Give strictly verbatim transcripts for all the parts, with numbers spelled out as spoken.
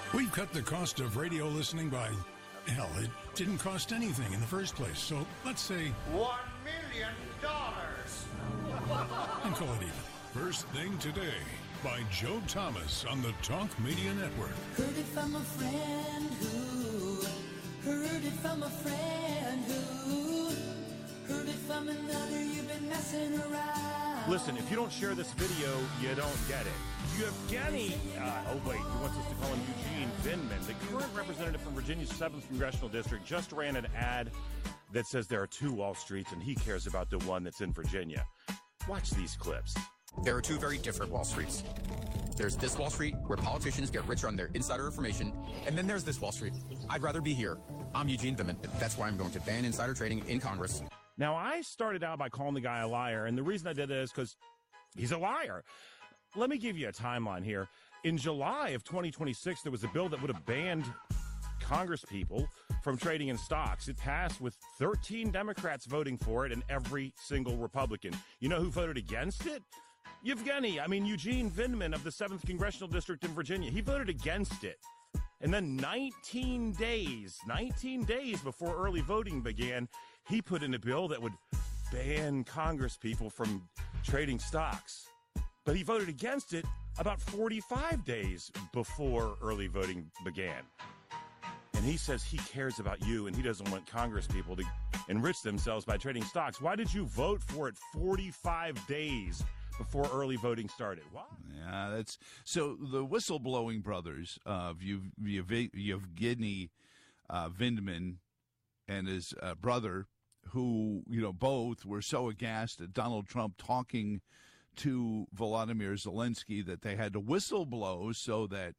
We've cut the cost of radio listening by, hell, it didn't cost anything in the first place. So let's say one million dollars. And call it even. First Thing Today by Joe Thomas on the Talk Media Network. Heard it from a friend who heard it from a friend who heard it from another. You've been messing around. Listen, if you don't share this video, you don't get it. Yevgeny, uh, oh wait, he wants us to call him Eugene Vindman, the current representative from Virginia's seventh Congressional District, just ran an ad that says there are two Wall Streets and he cares about the one that's in Virginia. Watch these clips. There are two very different Wall Streets. There's this Wall Street, where politicians get richer on their insider information, and then there's this Wall Street. I'd rather be here. I'm Eugene Vindman. That's why I'm going to ban insider trading in Congress. Now, I started out by calling the guy a liar, and the reason I did that is because he's a liar. Let me give you a timeline here. In July of twenty twenty-six, there was a bill that would have banned Congress people from trading in stocks. It passed with thirteen Democrats voting for it and every single Republican. You know who voted against it? Yevgeny, I mean Eugene Vindman of the seventh Congressional District in Virginia. He voted against it. And then nineteen days, nineteen days before early voting began, he put in a bill that would ban Congress people from trading stocks. But he voted against it about forty-five days before early voting began. And he says he cares about you and he doesn't want Congress people to enrich themselves by trading stocks. Why did you vote for it forty-five days before early voting started? Why? Yeah, that's so the whistleblowing brothers of Yev- Yev- Yevgeny uh, Vindman and his uh, brother, who, you know, both were so aghast at Donald Trump talking to Volodymyr Zelensky that they had to whistleblow so that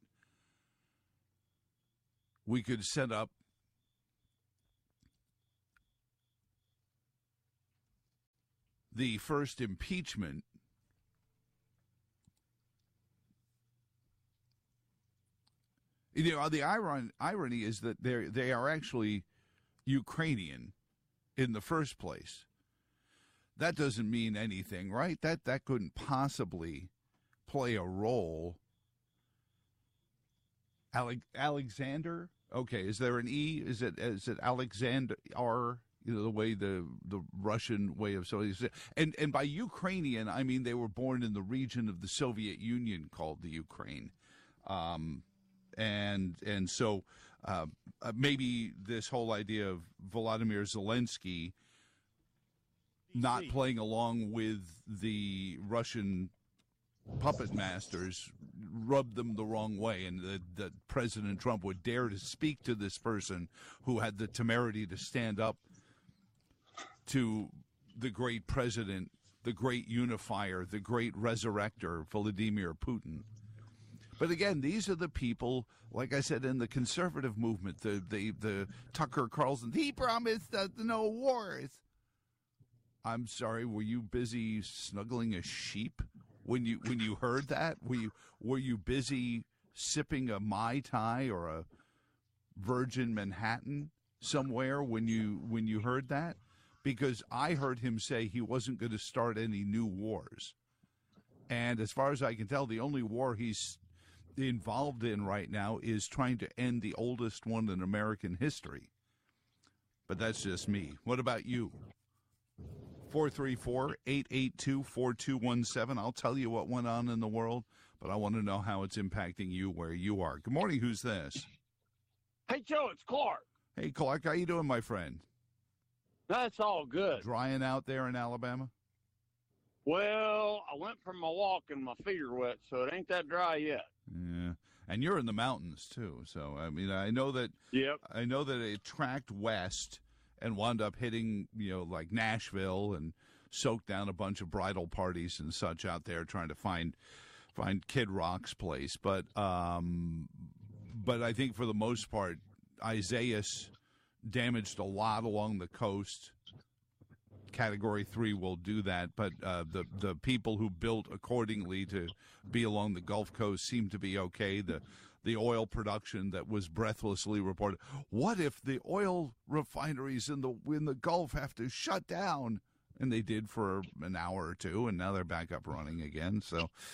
we could set up the first impeachment. You know, the iron, irony is that they they are actually Ukrainian in the first place. That doesn't mean anything, right? That that couldn't possibly play a role. Ale- Alexander? Okay, is there an E? Is it is it Alexander R? You know, the way the the Russian way of so and and by Ukrainian I mean they were born in the region of the Soviet Union called the Ukraine. Um And and so uh, maybe this whole idea of Volodymyr Zelensky not playing along with the Russian puppet masters rubbed them the wrong way, and that, that President Trump would dare to speak to this person who had the temerity to stand up to the great president, the great unifier, the great resurrector, Vladimir Putin. But again, these are the people, like I said, in the conservative movement, the the, the Tucker Carlson, he promised uh, no wars. I'm sorry, were you busy snuggling a sheep when you when you heard that? Were you were you busy sipping a Mai Tai or a Virgin Manhattan somewhere when you when you heard that? Because I heard him say he wasn't going to start any new wars. And as far as I can tell, the only war he's involved in right now is trying to end the oldest one in American history. But that's just me. What about you? four three four, eight eight two, four two one seven. I'll tell you what went on in the world, but I want to know how it's impacting you where you are. Good morning. Who's this? Hey, Joe, it's Clark. Hey, Clark. How you doing, my friend? That's all good. Drying out there in Alabama? Well, I went for my walk and my feet are wet, so it ain't that dry yet. Yeah, and you're in the mountains too. So I mean, I know that. Yep. I know that it tracked west and wound up hitting, you know, like Nashville and soaked down a bunch of bridal parties and such out there trying to find find Kid Rock's place. But um, but I think for the most part, Isaias damaged a lot along the coast. Category three will do that, but uh, the the people who built accordingly to be along the Gulf Coast seem to be okay. The the oil production that was breathlessly reported. What if the oil refineries in the in the Gulf have to shut down? And they did for an hour or two, and now they're back up running again. So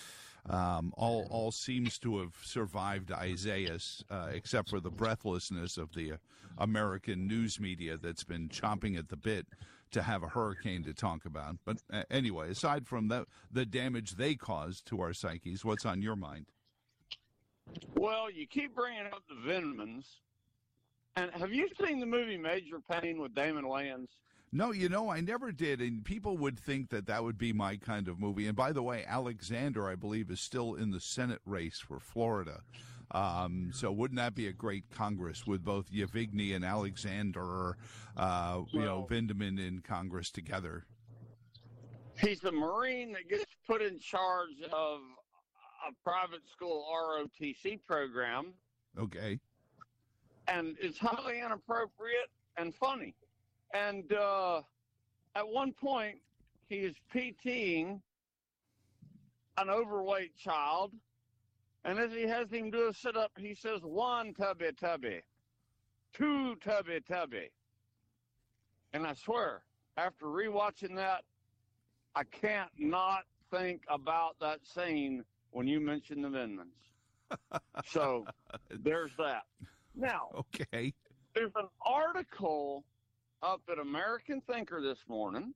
Um, all all seems to have survived Isaias, uh, except for the breathlessness of the uh, American news media that's been chomping at the bit to have a hurricane to talk about. But uh, anyway, aside from the, the damage they caused to our psyches, what's on your mind? Well, you keep bringing up the Vindmans. And have you seen the movie Major Payne with Damon Wayans? No, you know, I never did, and people would think that that would be my kind of movie. And by the way, Alexander, I believe, is still in the Senate race for Florida. Um, so wouldn't that be a great Congress with both Yavigny and Alexander, uh, you know, Vindman in Congress together? He's the Marine that gets put in charge of a private school R O T C program. Okay. And it's highly inappropriate and funny. And uh, at one point, he is PTing an overweight child. And as he has him do a sit-up, he says, one tubby tubby, two tubby tubby. And I swear, after rewatching that, I can't not think about that scene when you mention the Vindmans. So there's that. Now, okay, there's an article up at American Thinker this morning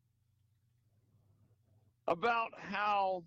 about how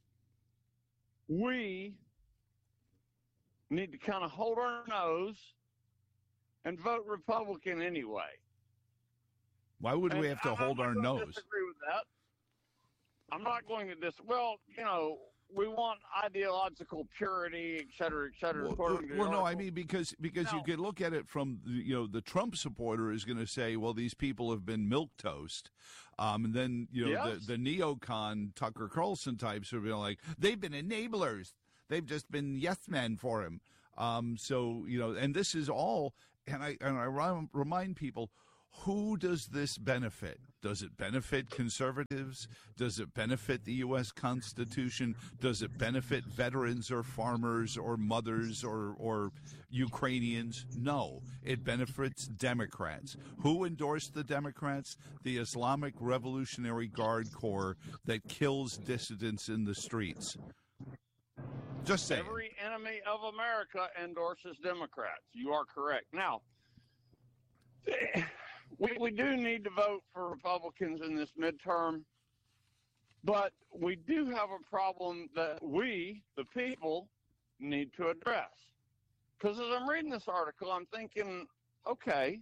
we need to kind of hold our nose and vote Republican anyway. Why would and we have to I'm hold our nose? I disagree with that. I'm not going to dis. Well, you know, we want ideological purity, et cetera, et cetera. Well, well no, I article. mean because because no. you could look at it from you know the Trump supporter is going to say, well, these people have been milquetoast, um, and then you know yes. the the neocon Tucker Carlson types are being like they've been enablers, they've just been yes men for him. Um, so you know, and this is all, and I and I remind people. Who does this benefit? Does it benefit conservatives? Does it benefit the U S Constitution? Does it benefit veterans or farmers or mothers or, or Ukrainians? No. It benefits Democrats. Who endorsed the Democrats? The Islamic Revolutionary Guard Corps that kills dissidents in the streets. Just saying. Every enemy of America endorses Democrats. You are correct. Now, We, we do need to vote for Republicans in this midterm, but we do have a problem that we, the people, need to address. Because as I'm reading this article, I'm thinking, okay,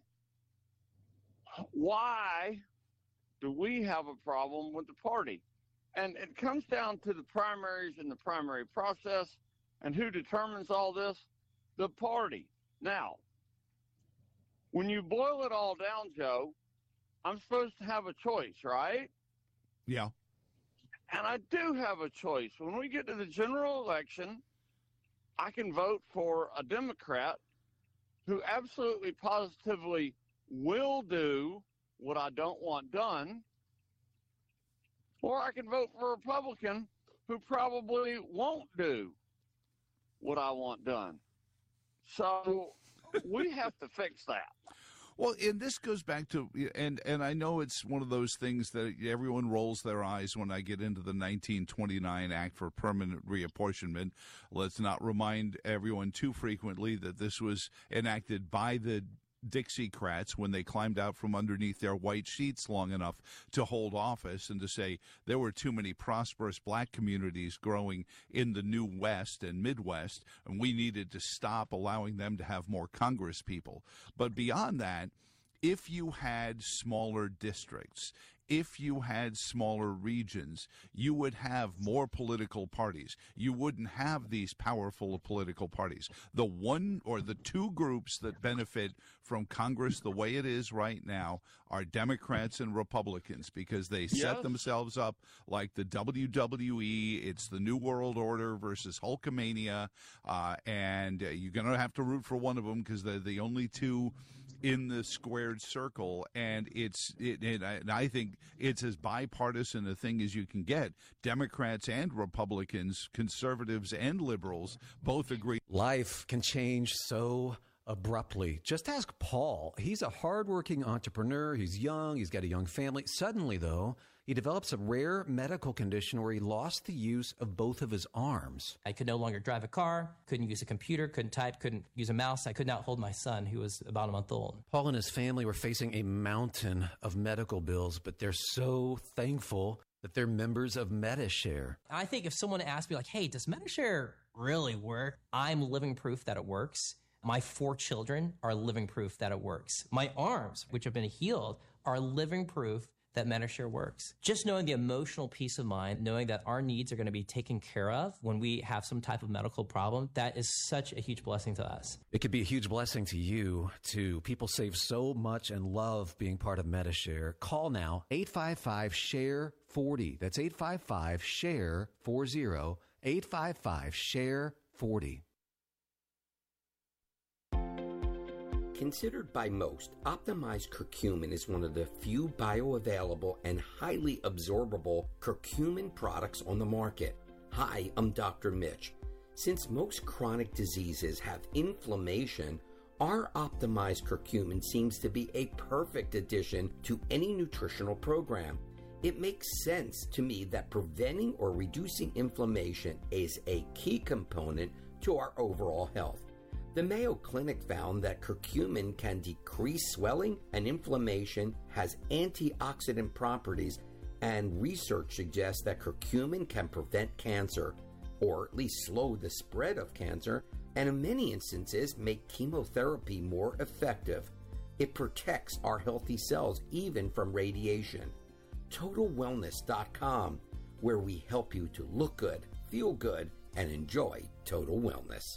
why do we have a problem with the party? And it comes down to the primaries and the primary process, and who determines all this? The party. Now, when you boil it all down, Joe, I'm supposed to have a choice, right? Yeah. And I do have a choice. When we get to the general election, I can vote for a Democrat who absolutely positively will do what I don't want done, or I can vote for a Republican who probably won't do what I want done. So we have to fix that. Well, and this goes back to, and and I know it's one of those things that everyone rolls their eyes when I get into the nineteen twenty-nine Act for Permanent Reapportionment. Let's not remind everyone too frequently that this was enacted by the Dixiecrats when they climbed out from underneath their white sheets long enough to hold office and to say there were too many prosperous black communities growing in the new West and Midwest, and we needed to stop allowing them to have more Congress people. But beyond that, if you had smaller districts, if you had smaller regions, you would have more political parties. You wouldn't have these powerful political parties. The one or the two groups that benefit from Congress the way it is right now are Democrats and Republicans because they Yes. set themselves up like the W W E. It's the New World Order versus Hulkamania, uh, and uh, you're going to have to root for one of them because they're the only two in the squared circle, and it's it, it, and I think it's as bipartisan a thing as you can get. Democrats and Republicans, conservatives and liberals both agree. Life can change so abruptly. Just ask Paul. He's a hardworking entrepreneur. He's young. He's got a young family. Suddenly, though, he develops a rare medical condition where he lost the use of both of his arms. I could no longer drive a car, couldn't use a computer, couldn't type, couldn't use a mouse. I could not hold my son, who was about a month old. Paul and his family were facing a mountain of medical bills, but they're so thankful that they're members of Medi-Share. I think if someone asked me, like, hey, does Medi-Share really work? I'm living proof that it works. My four children are living proof that it works. My arms, which have been healed, are living proof that Medi-Share works. Just knowing the emotional peace of mind, knowing that our needs are going to be taken care of when we have some type of medical problem, that is such a huge blessing to us. It could be a huge blessing to you, too. People save so much and love being part of Medi-Share. Call now, eight five five, S H A R E forty. That's eight five five, S H A R E forty, eight five five, S H A R E forty. Considered by most, optimized curcumin is one of the few bioavailable and highly absorbable curcumin products on the market. Hi, I'm Doctor Mitch. Since most chronic diseases have inflammation, our optimized curcumin seems to be a perfect addition to any nutritional program. It makes sense to me that preventing or reducing inflammation is a key component to our overall health. The Mayo Clinic found that curcumin can decrease swelling and inflammation, has antioxidant properties, and research suggests that curcumin can prevent cancer, or at least slow the spread of cancer, and in many instances make chemotherapy more effective. It protects our healthy cells even from radiation. Total Wellness dot com, where we help you to look good, feel good, and enjoy total wellness.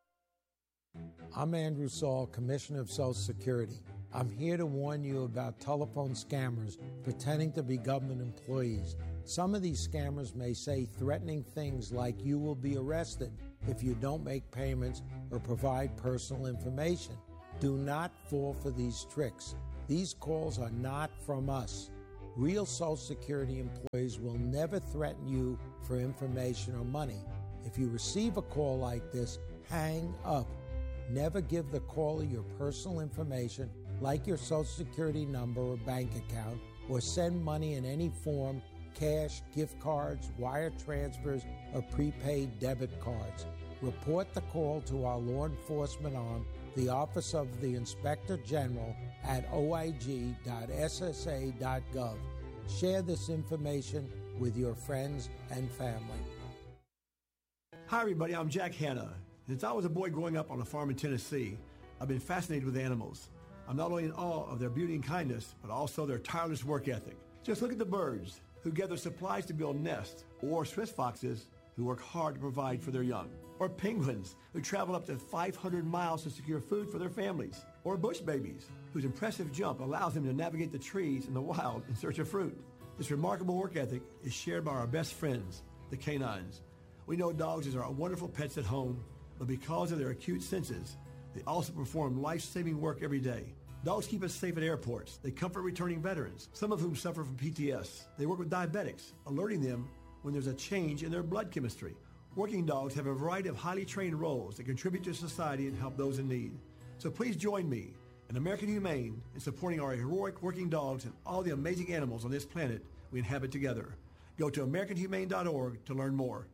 I'm Andrew Saul, Commissioner of Social Security. I'm here to warn you about telephone scammers pretending to be government employees. Some of these scammers may say threatening things like you will be arrested if you don't make payments or provide personal information. Do not fall for these tricks. These calls are not from us. Real Social Security employees will never threaten you for information or money. If you receive a call like this, hang up. Never give the caller your personal information, like your Social Security number or bank account, or send money in any form, cash, gift cards, wire transfers, or prepaid debit cards. Report the call to our law enforcement arm, the Office of the Inspector General, at O I G dot S S A dot gov. Share this information with your friends and family. Hi, everybody. I'm Jack Hanna. Since I was a boy growing up on a farm in Tennessee, I've been fascinated with animals. I'm not only in awe of their beauty and kindness, but also their tireless work ethic. Just look at the birds who gather supplies to build nests, or Swiss foxes who work hard to provide for their young, or penguins who travel up to five hundred miles to secure food for their families, or bush babies whose impressive jump allows them to navigate the trees in the wild in search of fruit. This remarkable work ethic is shared by our best friends, the canines. We know dogs are wonderful pets at home, but because of their acute senses, they also perform life-saving work every day. Dogs keep us safe at airports. They comfort returning veterans, some of whom suffer from P T S. They work with diabetics, alerting them when there's a change in their blood chemistry. Working dogs have a variety of highly trained roles that contribute to society and help those in need. So please join me and American Humane in supporting our heroic working dogs and all the amazing animals on this planet we inhabit together. Go to American Humane dot org to learn more.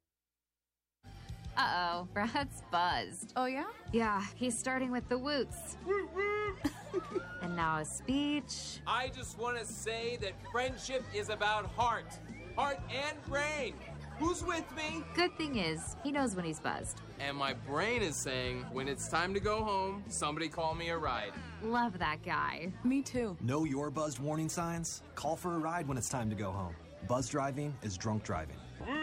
Uh-oh, Brad's buzzed. Oh, yeah? Yeah, he's starting with the woots. And now a speech. I just want to say that friendship is about heart. Heart and brain. Who's with me? Good thing is, he knows when he's buzzed. And my brain is saying, when it's time to go home, somebody call me a ride. Love that guy. Me too. Know your buzzed warning signs? Call for a ride when it's time to go home. Buzz driving is drunk driving.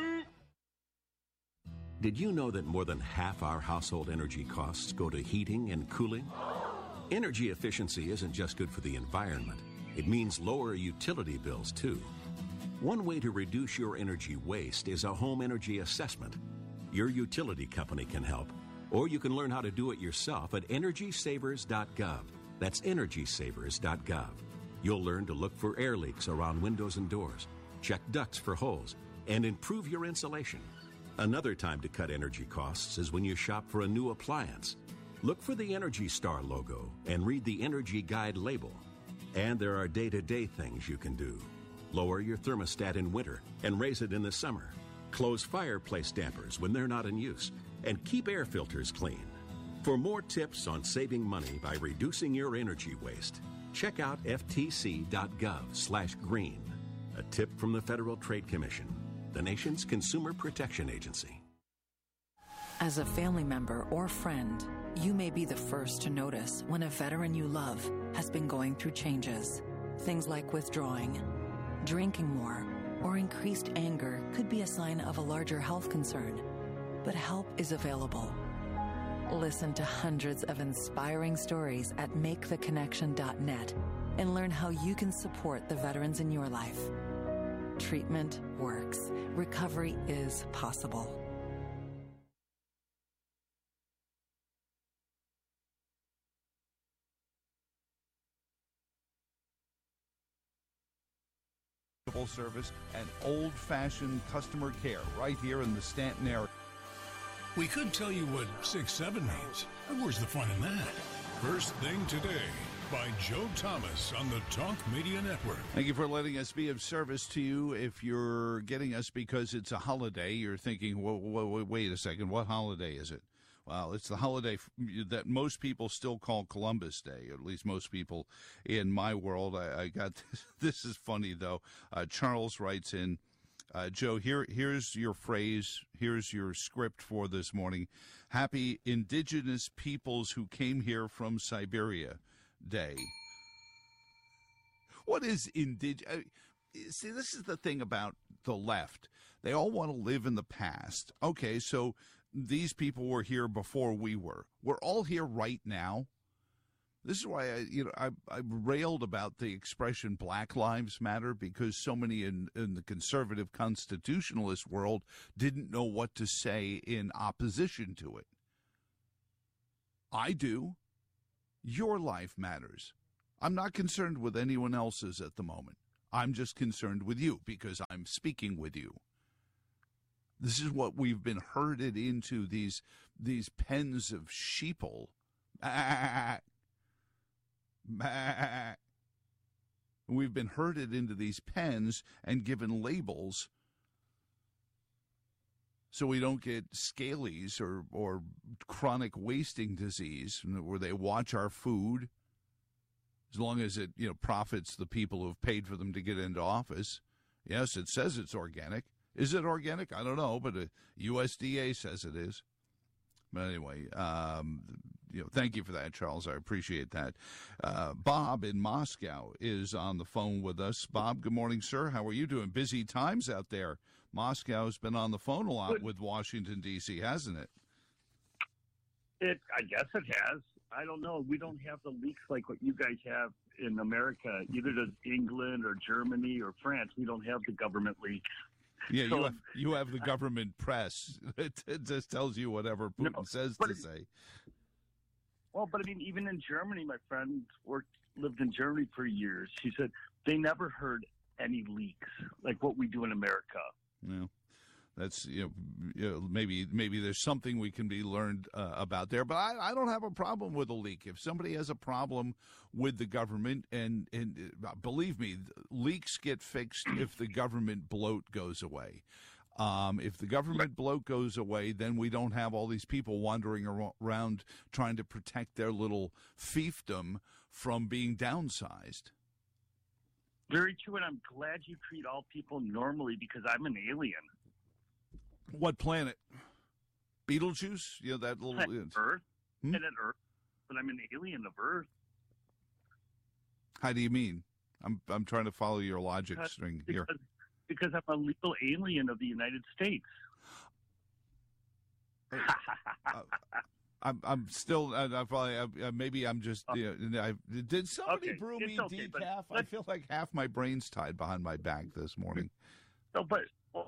Did you know that more than half our household energy costs go to heating and cooling? Energy efficiency isn't just good for the environment. It means lower utility bills, too. One way to reduce your energy waste is a home energy assessment. Your utility company can help, or you can learn how to do it yourself at energy savers dot gov. That's energy savers dot gov. You'll learn to look for air leaks around windows and doors, check ducts for holes, and improve your insulation. Another time to cut energy costs is when you shop for a new appliance. Look for the Energy Star logo and read the Energy Guide label. And there are day-to-day things you can do. Lower your thermostat in winter and raise it in the summer. Close fireplace dampers when they're not in use. And keep air filters clean. For more tips on saving money by reducing your energy waste, check out ftc.gov slash green. A tip from the Federal Trade Commission, the nation's consumer protection agency. As a family member or friend, you may be the first to notice when a veteran you love has been going through changes. Things like withdrawing, drinking more, or increased anger could be a sign of a larger health concern. But help is available. Listen to hundreds of inspiring stories at make the connection dot net and learn how you can support the veterans in your life. Treatment works. Recovery is possible. Service and old-fashioned customer care right here in the Stanton area. We could tell you what six seven means. Where's the fun in that? First Thing Today by Joe Thomas on the Talk Media Network. Thank you for letting us be of service to you. If you're getting us because it's a holiday, you're thinking, whoa, whoa, whoa, wait a second, what holiday is it? Well, it's the holiday that most people still call Columbus Day, or at least most people in my world. I, I got this. This is funny, though. Uh, Charles writes in, uh, Joe, here, here's your phrase, here's your script for this morning. Happy Indigenous Peoples Who Came Here from Siberia Day. What is indigenous? See, this is the thing about the left. They all want to live in the past. Okay, so these people were here before we were. We're all here right now. This is why I, you know, I, I railed about the expression Black Lives Matter, because so many in, in the conservative constitutionalist world didn't know what to say in opposition to it. I do. Your life matters. I'm not concerned with anyone else's at the moment. I'm just concerned with you because I'm speaking with you. This is what we've been herded into, these these pens of sheeple. Bah, bah. We've been herded into these pens and given labels so we don't get scabies or, or chronic wasting disease, where they watch our food as long as it, you know, profits the people who have paid for them to get into office. Yes, it says it's organic. Is it organic? I don't know, but the U S D A says it is. But anyway, um, you know, thank you for that, Charles. I appreciate that. Uh, Bob in Moscow is on the phone with us. Bob, good morning, sir. How are you doing? Busy times out there. Moscow's been on the phone a lot good. with Washington, D C, hasn't it? It, I guess it has. I don't know. We don't have the leaks like what you guys have in America. Either does England or Germany or France. We don't have the government leaks. Yeah, so, you have you have the government press. It, it just tells you whatever Putin no, says to it, say. Well, but I mean, even in Germany, my friend worked lived in Germany for years. She said they never heard any leaks like what we do in America. Yeah, that's you know, you know maybe maybe there's something we can be learned uh, about there. But I, I don't have a problem with a leak. If somebody has a problem with the government, and and uh, believe me, leaks get fixed if the government bloat goes away. Um, if the government bloat goes away, then we don't have all these people wandering around trying to protect their little fiefdom from being downsized. Very true, and I'm glad you treat all people normally because I'm an alien. What planet? Beetlejuice? You know, that little... Planet Earth. Hmm? Planet Earth. But I'm an alien of Earth. How do you mean? I'm I'm trying to follow your logic because, string here. Because, because I'm a legal alien of the United States. uh, I'm I'm still I, I probably I, maybe I'm just uh, you know, I, did somebody okay, brew me okay, decaf? I feel like half my brain's tied behind my back this morning. No, but well,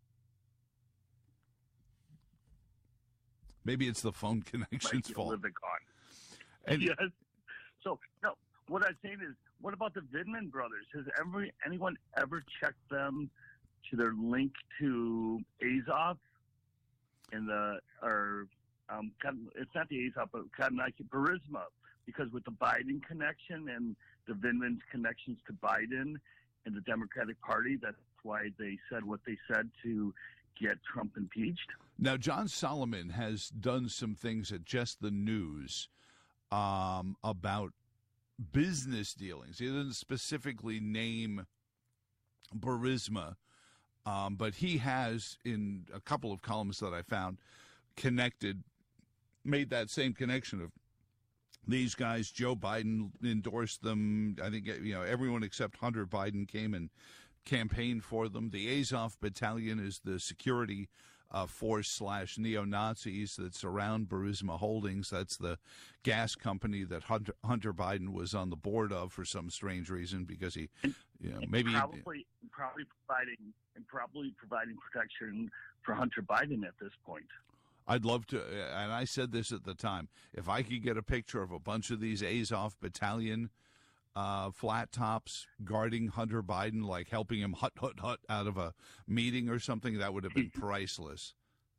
maybe it's the phone connection's fault. And, yes. So no, what I'm saying is, what about the Vindman brothers? Has every anyone ever checked them to their link to Azov in the or? Um, it's not the Azov, but kind of like Burisma, because with the Biden connection and the Vindman's connections to Biden, in the Democratic Party. That's why they said what they said to get Trump impeached. Now, John Solomon has done some things at Just the News um, about business dealings. He didn't specifically name Burisma, um, but he has, in a couple of columns that I found, connected, made that same connection of these guys. Joe Biden endorsed them. I think, you know, everyone except Hunter Biden came and campaigned for them. The Azov Battalion is the security uh, force slash neo-Nazis that surround Burisma Holdings. That's the gas company that Hunter, Hunter Biden was on the board of for some strange reason, because he, you know, and maybe probably probably providing and probably providing protection for Hunter Biden at this point. I'd love to, and I said this at the time, if I could get a picture of a bunch of these Azov Battalion uh, flat tops guarding Hunter Biden, like helping him hut, hut, hut out of a meeting or something, that would have been priceless.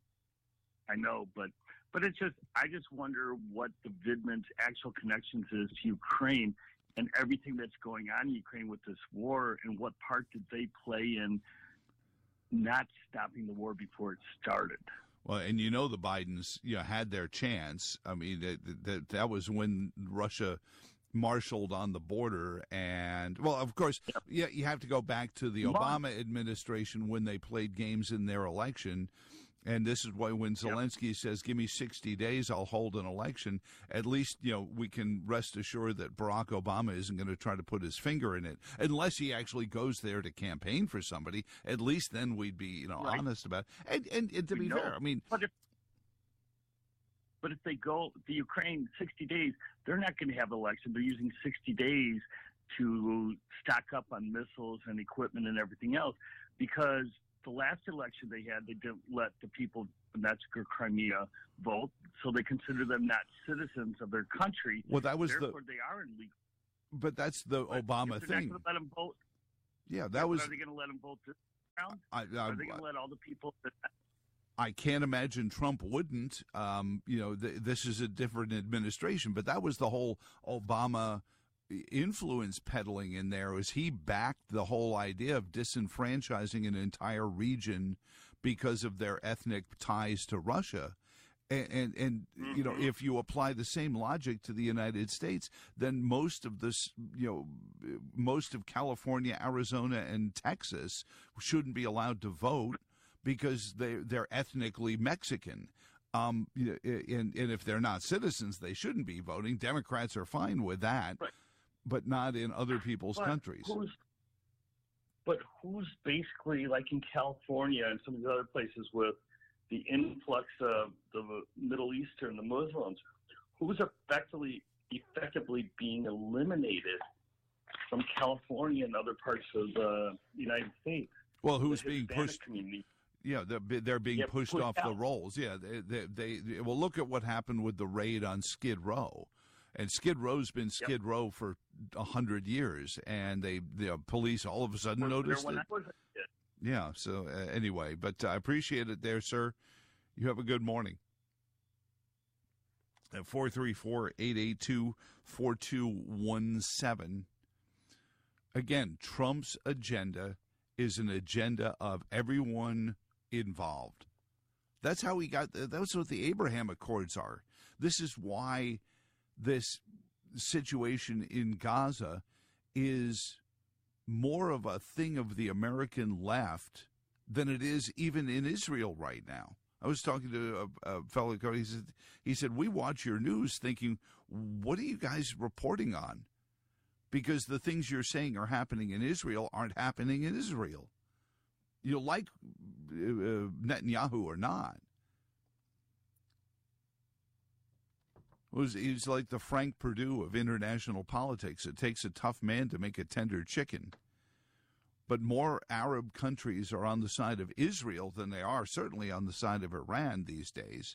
I know, but but it's just, I just wonder what the Vindman's actual connections is to Ukraine and everything that's going on in Ukraine with this war, and what part did they play in not stopping the war before it started. Well, and you know the Bidens, you know, had their chance. I mean, that that, that was when Russia marshaled on the border, and well, of course, yeah, you have to go back to the Obama administration when they played games in their election. And this is why when Zelensky yep. says, give me sixty days, I'll hold an election, at least, you know, we can rest assured that Barack Obama isn't going to try to put his finger in it, unless he actually goes there to campaign for somebody. At least then we'd be, you know, right. honest about it. And, and, and to we be know. fair, I mean... But if, but if they go, the Ukraine, sixty days, they're not going to have an election. They're using sixty days to stock up on missiles and equipment and everything else, because the last election they had, they didn't let the people of Donetsk, Crimea vote, so they consider them not citizens of their country. Well, that was Therefore, the. they are illegal. But that's the but Obama if they're thing. Not gonna let them vote. Yeah, that was. Are they going to let them vote this round? I, I, are they going to let all the people? That, I can't imagine Trump wouldn't. Um, you know, th- this is a different administration, but that was the whole Obama influence peddling in there. Was he backed the whole idea of disenfranchising an entire region because of their ethnic ties to Russia? And, and, and mm-hmm. you know, if you apply the same logic to the United States, then most of this, you know, most of California, Arizona, and Texas shouldn't be allowed to vote because they, they're ethnically Mexican. Um, and, and if they're not citizens, they shouldn't be voting. Democrats are fine with that. Right. But not in other people's but countries. Who's, but who's basically, like in California and some of the other places with the influx of the Middle Eastern, the Muslims, who's effectively effectively being eliminated from California and other parts of the United States? Well, who's the being Hispanic pushed? Community. Yeah, they're, they're being yeah, pushed, pushed off out. the rolls. Yeah, they, they, they, well, look at what happened with the raid on Skid Row. And Skid Row's been Skid yep. Row for a hundred years, and they the police all of a sudden was noticed it. it. Yeah. So uh, anyway, but I appreciate it there, sir. You have a good morning. At four three four, eight eight two, four two one seven. Again, Trump's agenda is an agenda of everyone involved. That's how he got. That's what the Abraham Accords are. This is why this situation in Gaza is more of a thing of the American left than it is even in Israel right now. I was talking to a, a fellow, he said, he said, we watch your news thinking, what are you guys reporting on? Because the things you're saying are happening in Israel aren't happening in Israel. You like uh, Netanyahu or not. It was, he was like the Frank Perdue of international politics. It takes a tough man to make a tender chicken. But more Arab countries are on the side of Israel than they are certainly on the side of Iran these days.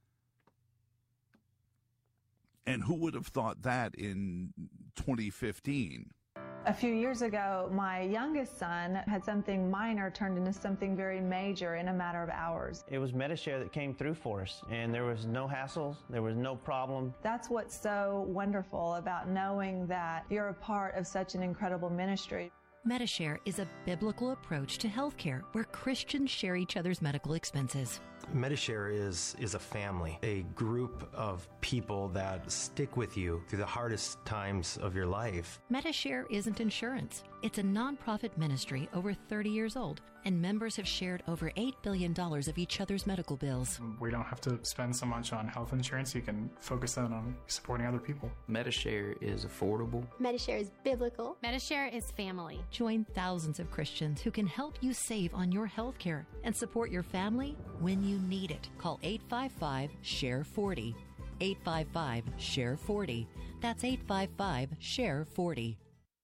And who would have thought that in twenty fifteen? A few years ago, my youngest son had something minor turned into something very major in a matter of hours. It was Medi-Share that came through for us, and there was no hassles, there was no problem. That's what's so wonderful about knowing that you're a part of such an incredible ministry. Medishare is a biblical approach to healthcare where Christians share each other's medical expenses. Medishare is is a family, a group of people that stick with you through the hardest times of your life. Medishare isn't insurance. It's a nonprofit ministry over thirty years old, and members have shared over eight billion dollars of each other's medical bills. We don't have to spend so much on health insurance. You can focus that on supporting other people. Medishare is affordable. Medishare is biblical. Medishare is family. Join thousands of Christians who can help you save on your health care and support your family when you need it. Call eight five five, share forty. eight five five, share forty. That's eight five five, share forty.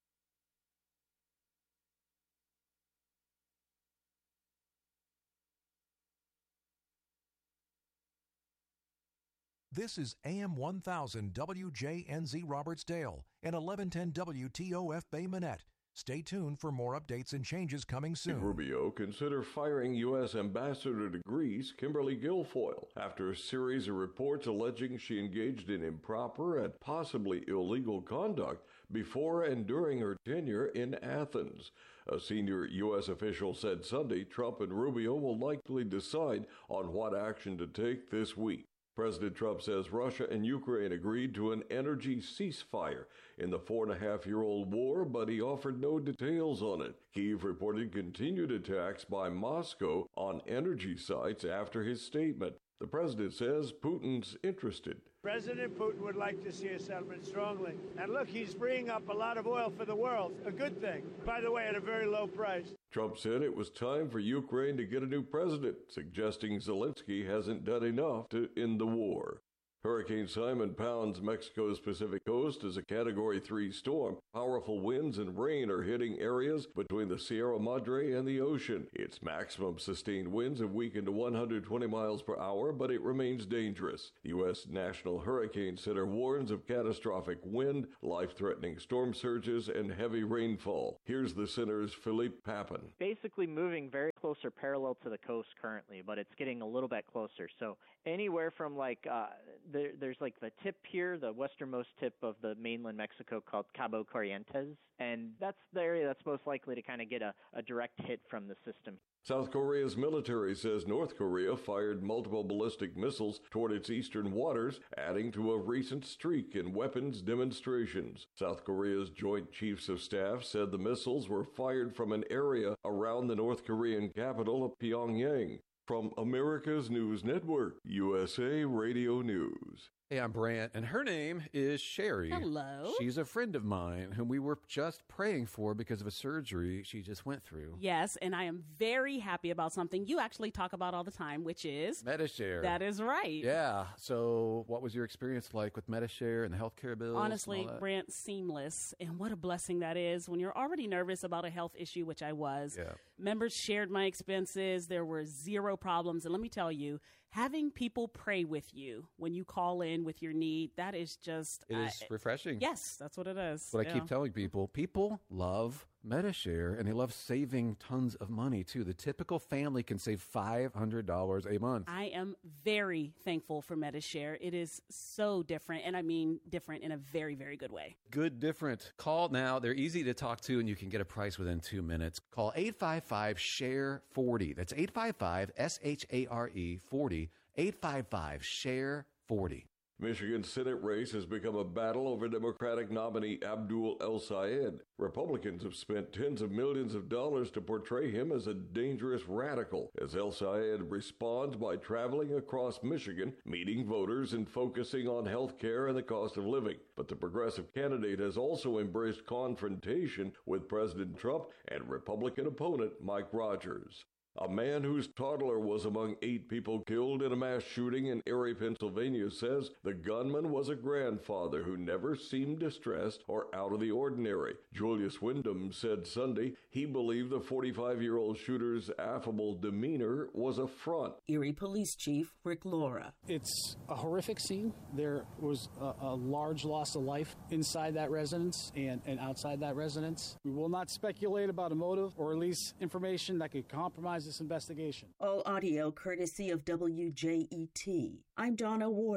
This is A M one thousand W J N Z Robertsdale and eleven ten W T O F Bay Minette. Stay tuned for more updates and changes coming soon. Rubio consider firing U S Ambassador to Greece, Kimberly Guilfoyle, after a series of reports alleging she engaged in improper and possibly illegal conduct before and during her tenure in Athens. A senior U S official said Sunday Trump and Rubio will likely decide on what action to take this week. President Trump says Russia and Ukraine agreed to an energy ceasefire in the four-and-a-half-year-old war, but he offered no details on it. Kyiv reported continued attacks by Moscow on energy sites after his statement. The president says Putin's interested. President Putin would like to see a settlement strongly. And look, he's freeing up a lot of oil for the world, a good thing. By the way, at a very low price. Trump said it was time for Ukraine to get a new president, suggesting Zelensky hasn't done enough to end the war. Hurricane Simon pounds Mexico's Pacific coast as a Category three storm. Powerful winds and rain are hitting areas between the Sierra Madre and the ocean. Its maximum sustained winds have weakened to one hundred twenty miles per hour, but it remains dangerous. The U S National Hurricane Center warns of catastrophic wind, life-threatening storm surges, and heavy rainfall. Here's the center's Philippe Papin. Basically moving very close or parallel to the coast currently, but it's getting a little bit closer. So anywhere from like... Uh, There, there's like the tip here, the westernmost tip of the mainland Mexico called Cabo Corrientes, and that's the area that's most likely to kind of get a, a direct hit from the system. South Korea's military says North Korea fired multiple ballistic missiles toward its eastern waters, adding to a recent streak in weapons demonstrations. South Korea's Joint Chiefs of Staff said the missiles were fired from an area around the North Korean capital of Pyongyang. From America's News Network, U S A Radio News. Hey, I'm Brant, and her name is Sherry. Hello. She's a friend of mine whom we were just praying for because of a surgery she just went through. Yes, and I am very happy about something you actually talk about all the time, which is... Medishare. That is right. Yeah. So what was your experience like with Medishare and the healthcare bills? Honestly, Brant, seamless. And what a blessing that is when you're already nervous about a health issue, which I was. Yeah. Members shared my expenses. There were zero problems. And let me tell you, having people pray with you when you call in with your need, that is just... It is uh, refreshing. Yes, that's what it is. What yeah. I keep telling people, people love Medishare, and they love saving tons of money, too. The typical family can save five hundred dollars a month. I am very thankful for Medishare. It is so different, and I mean different in a very, very good way. Good different. Call now. They're easy to talk to, and you can get a price within two minutes. Call eight five five, S H A R E, forty. That's eight five five, S H A R E, forty. eight five five, S H A R E, forty. Michigan's Senate race has become a battle over Democratic nominee Abdul El-Sayed. Republicans have spent tens of millions of dollars to portray him as a dangerous radical, as El-Sayed responds by traveling across Michigan, meeting voters, and focusing on health care and the cost of living. But the progressive candidate has also embraced confrontation with President Trump and Republican opponent Mike Rogers. A man whose toddler was among eight people killed in a mass shooting in Erie, Pennsylvania, says the gunman was a grandfather who never seemed distressed or out of the ordinary. Julius Wyndham said Sunday he believed the forty-five-year-old shooter's affable demeanor was a front. Erie Police Chief Rick Laura. It's a horrific scene. There was a, a large loss of life inside that residence and, and outside that residence. We will not speculate about a motive or release information that could compromise this investigation. All audio courtesy of W J E T. I'm Donna Warder.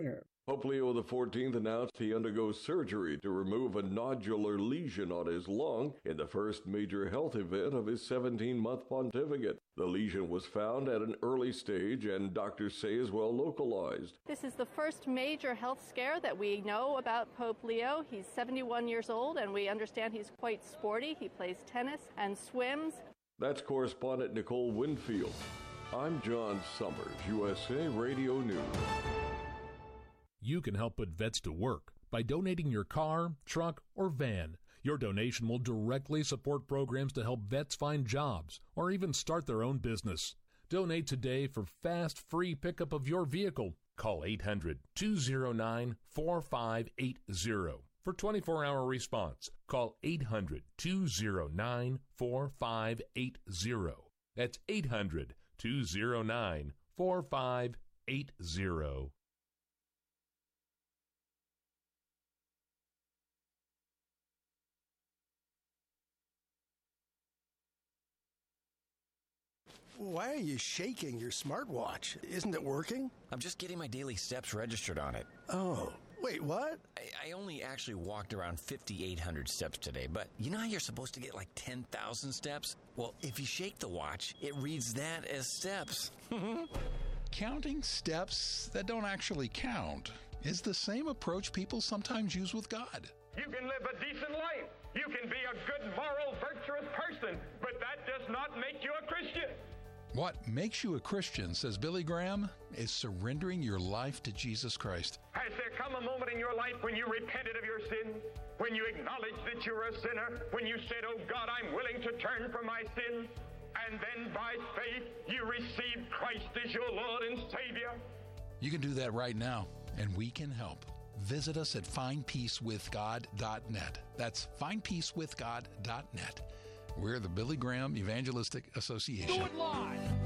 Pope Leo the fourteenth announced he undergoes surgery to remove a nodular lesion on his lung in the first major health event of his seventeen-month pontificate. The lesion was found at an early stage and doctors say is well localized. This is the first major health scare that we know about Pope Leo. He's seventy-one years old and we understand he's quite sporty. He plays tennis and swims. That's correspondent Nicole Winfield. I'm John Summers, U S A Radio News. You can help put vets to work by donating your car, truck, or van. Your donation will directly support programs to help vets find jobs or even start their own business. Donate today for fast, free pickup of your vehicle. Call eight hundred, two oh nine, four five eight oh for twenty-four hour response. Call eight hundred, two oh nine, four five eight oh. That's eight hundred, two oh nine, four five eight oh. Why are you shaking your smartwatch? Isn't it working? I'm just getting my daily steps registered on it. Oh, wait, what? I, I only actually walked around fifty-eight hundred steps today, but you know how you're supposed to get like ten thousand steps? Well, if you shake the watch, it reads that as steps. Counting steps that don't actually count is the same approach people sometimes use with God. You can live a decent life. You can be a good, moral, virtuous person, but that does not make you a Christian. What makes you a Christian, says Billy Graham, is surrendering your life to Jesus Christ. Has there come a moment in your life when you repented of your sin? When you acknowledged that you're a sinner? When you said, oh God, I'm willing to turn from my sin? And then by faith, you received Christ as your Lord and Savior? You can do that right now, and we can help. Visit us at find peace with god dot net. That's find peace with god dot net. We're the Billy Graham Evangelistic Association. Do it live.